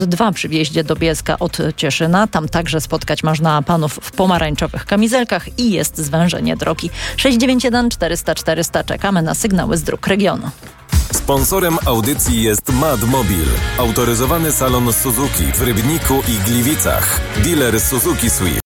2 przy wjeździe do Bielska od Cieszyna. Tam także spotkać można panów w pomarańczowych kamizelkach i jest zwężenie drogi. 691 400 400. Czekamy na sygnały z dróg regionu. Sponsorem audycji jest Madmobil, autoryzowany salon Suzuki w Rybniku i Gliwicach. Dealer Suzuki Swift.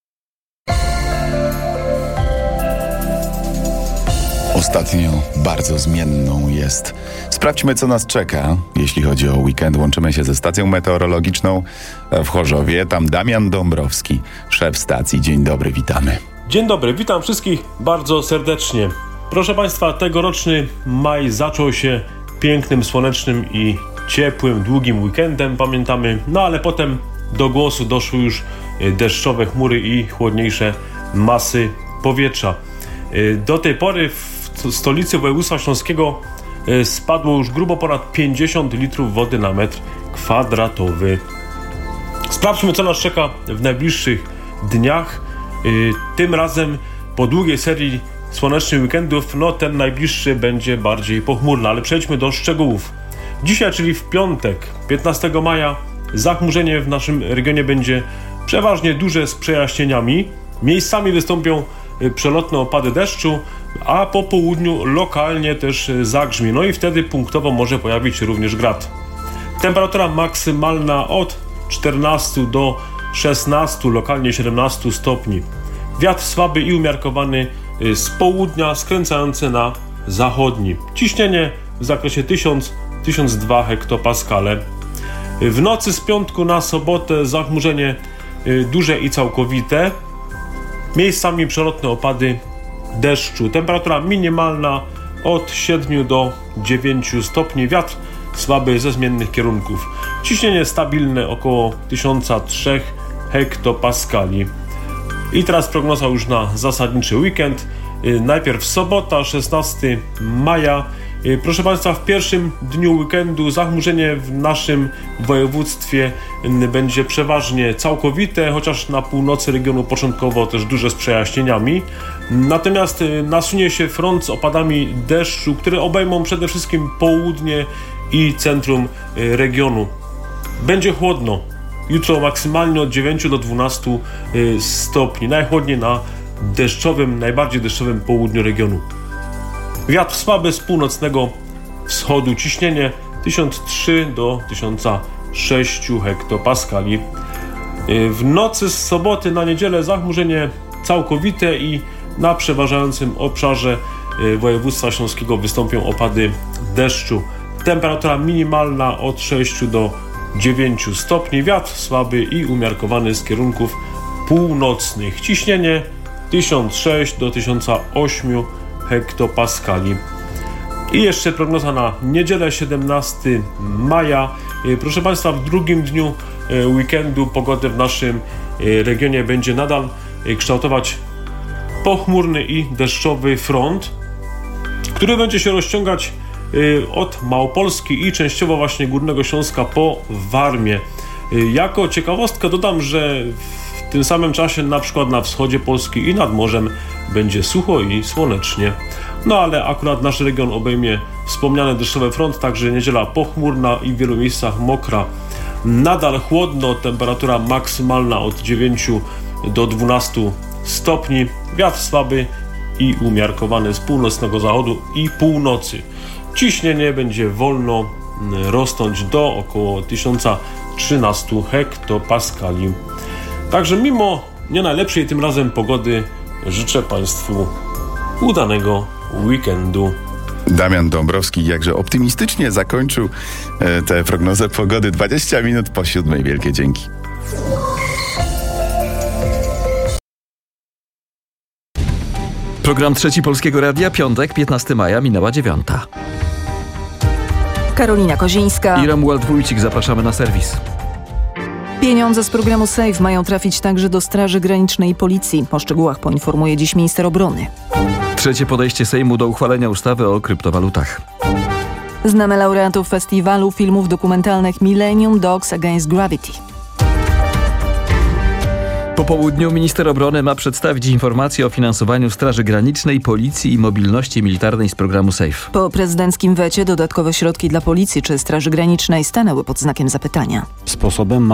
Ostatnio bardzo zmienną jest. Sprawdźmy, co nas czeka. Jeśli chodzi o weekend, łączymy się ze stacją meteorologiczną w Chorzowie. Tam Damian Dąbrowski, szef stacji. Dzień dobry, witamy. Dzień dobry, witam wszystkich bardzo serdecznie. Proszę Państwa, tegoroczny maj zaczął się pięknym, słonecznym i ciepłym, długim weekendem, pamiętamy. No ale potem do głosu doszły już deszczowe chmury i chłodniejsze masy powietrza. Do tej pory w stolicy województwa śląskiego spadło już grubo ponad 50 litrów wody na metr kwadratowy. Sprawdźmy, co nas czeka w najbliższych dniach. Tym razem po długiej serii słonecznych weekendów, ten najbliższy będzie bardziej pochmurny, ale przejdźmy do szczegółów. Dzisiaj, czyli w piątek, 15 maja, zachmurzenie w naszym regionie będzie przeważnie duże z przejaśnieniami. Miejscami wystąpią przelotne opady deszczu, a po południu lokalnie też zagrzmi. No i wtedy punktowo może pojawić się również grad. Temperatura maksymalna od 14 do 16, lokalnie 17 stopni. Wiatr słaby i umiarkowany z południa, skręcający na zachodni. Ciśnienie w zakresie 1000-1002 hektopaskale. W nocy z piątku na sobotę zachmurzenie duże i całkowite. Miejscami przelotne opady deszczu. Temperatura minimalna od 7 do 9 stopni. Wiatr słaby ze zmiennych kierunków. Ciśnienie stabilne około 1003 hektopaskali. I teraz prognoza już na zasadniczy weekend. Najpierw sobota, 16 maja. Proszę Państwa, w pierwszym dniu weekendu zachmurzenie w naszym województwie będzie przeważnie całkowite, chociaż na północy regionu początkowo też duże z przejaśnieniami. Natomiast nasunie się front z opadami deszczu, które obejmą przede wszystkim południe i centrum regionu. Będzie chłodno. Jutro maksymalnie od 9 do 12 stopni. Najchłodniej na najbardziej deszczowym południu regionu. Wiatr słaby z północnego wschodu. Ciśnienie 1003 do 1006 hektopaskali. W nocy z soboty na niedzielę zachmurzenie całkowite i na przeważającym obszarze województwa śląskiego wystąpią opady deszczu. Temperatura minimalna od 6 do 9 stopni. Wiatr słaby i umiarkowany z kierunków północnych. Ciśnienie 1006 do 1008 hektopaskali. I jeszcze prognoza na niedzielę, 17 maja. Proszę Państwa, w drugim dniu weekendu pogodę w naszym regionie będzie nadal kształtować pochmurny i deszczowy front, który będzie się rozciągać od Małopolski i częściowo właśnie Górnego Śląska po Warmię. Jako ciekawostkę dodam, że w tym samym czasie na przykład na wschodzie Polski i nad morzem będzie sucho i słonecznie. No ale akurat nasz region obejmie wspomniany deszczowy front, także niedziela pochmurna i w wielu miejscach mokra. Nadal chłodno, temperatura maksymalna od 9 do 12 stopni. Wiatr słaby i umiarkowany z północnego zachodu i północy. Ciśnienie będzie wolno rosnąć do około 1013 hektopaskali. Także mimo nie najlepszej tym razem pogody życzę Państwu udanego weekendu. Damian Dąbrowski jakże optymistycznie zakończył tę prognozę pogody. 20 minut po 7. Wielkie dzięki. Program Trzeci Polskiego Radia, piątek, 15 maja, minęła 9. Karolina Kozińska i Romuald Wójcik, zapraszamy na serwis. Pieniądze z programu SAFE mają trafić także do Straży Granicznej i Policji. O szczegółach poinformuje dziś minister obrony. Trzecie podejście Sejmu do uchwalenia ustawy o kryptowalutach. Znamy laureatów festiwalu filmów dokumentalnych Millennium Dogs Against Gravity. Po Po południu minister obrony ma przedstawić informację o finansowaniu Straży Granicznej, Policji i mobilności militarnej z programu SAFE. Po prezydenckim wecie dodatkowe środki dla Policji czy Straży Granicznej stanęły pod znakiem zapytania. Sposobem